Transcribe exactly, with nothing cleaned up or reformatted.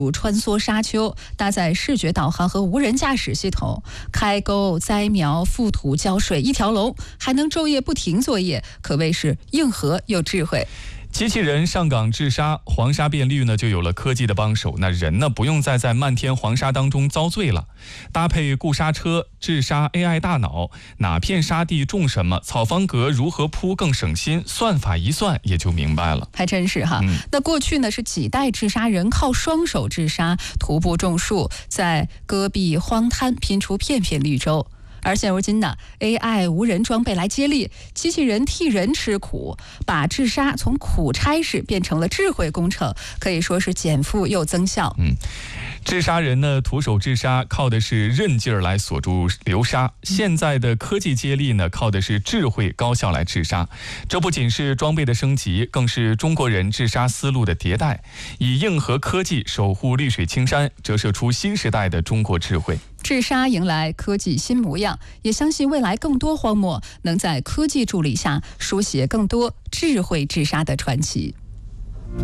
穿梭沙丘，搭载视觉导航和无人驾驶系统，开沟、栽苗、覆土、浇水一条龙，还能昼夜不停作业，可谓是硬核又智慧。 机器人上岗治沙，黄沙变绿呢，就有了科技的帮手，那人呢不用再在漫天黄沙当中遭罪了。搭配固沙车、治沙 A I 大脑，哪片沙地种什么，草方格如何铺更省心，算法一算也就明白了。 还真是哈。嗯、那过去呢是几代治沙人靠双手治沙，徒步种树，在戈壁荒滩拼出片片绿洲。而现如今呢 ，A I 无人装备来接力，机器人替人吃苦，把治沙从苦差事变成了智慧工程，可以说是减负又增效。 嗯，治沙人呢，徒手治沙靠的是韧劲儿来锁住流沙，现在的科技接力呢，靠的是智慧高效来治沙。这不仅是装备的升级，更是中国人治沙思路的迭代，以硬核科技守护绿水青山，折射出新时代的中国智慧。 治沙迎来科技新模样，也相信未来更多荒漠能在科技助力下书写更多智慧治沙的传奇。